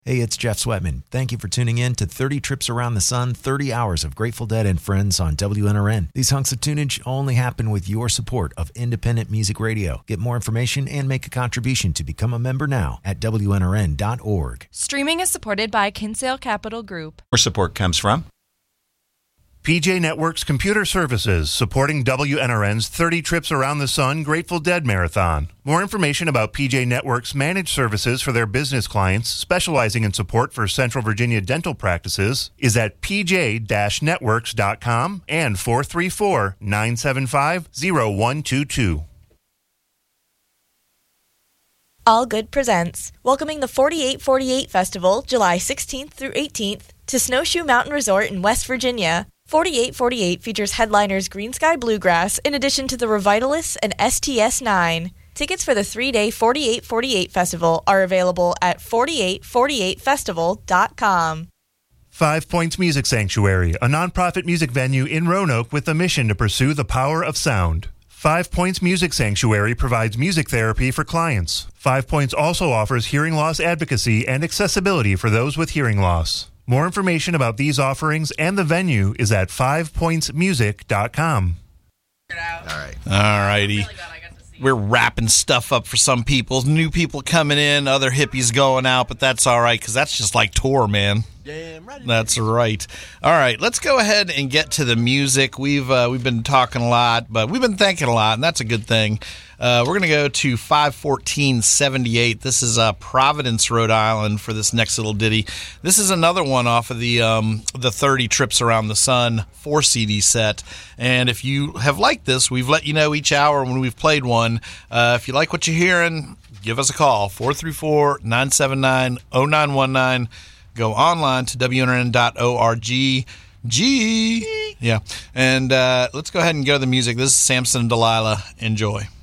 Hey, it's Jeff Sweatman. Thank you for tuning in to 30 Trips Around the Sun, 30 hours of Grateful Dead and Friends on WNRN. These hunks of tunage only happen with your support of independent music radio. Get more information and make a contribution to become a member now at WNRN.org. Streaming is supported by Kinsale Capital Group. Where support comes from? PJ Networks Computer Services, supporting WNRN's 30 Trips Around the Sun Grateful Dead Marathon. More information about PJ Networks' managed services for their business clients, specializing in support for Central Virginia dental practices, is at pj-networks.com and 434-975-0122. All Good presents, welcoming the 4848 Festival, July 16th through 18th, to Snowshoe Mountain Resort in West Virginia. 4848 features headliners Green Sky Bluegrass in addition to the Revitalists and STS-9. Tickets for the 3-day 4848 Festival are available at 4848festival.com. 5 Points Music Sanctuary, a nonprofit music venue in Roanoke with a mission to pursue the power of sound. 5 Points Music Sanctuary provides music therapy for clients. 5 Points also offers hearing loss advocacy and accessibility for those with hearing loss. More information about these offerings and the venue is at 5pointsmusic.com. All righty. We're wrapping stuff up for some people. New people coming in, other hippies going out, but that's all right because that's just like tour, man. Damn right. That's right. All right, let's go ahead and get to the music. We've been talking a lot, but we've been thinking a lot, and that's a good thing. We're going to go to 51478. This is Providence, Rhode Island for this next little ditty. This is another one off of the 30 Trips Around the Sun 4-CD set. And if you have liked this, we've let you know each hour when we've played one. If you like what you're hearing, give us a call, 434-979-0919. Go online to WNRN.org. Yeah. And let's go ahead and go to the music. This is Samson and Delilah. Enjoy.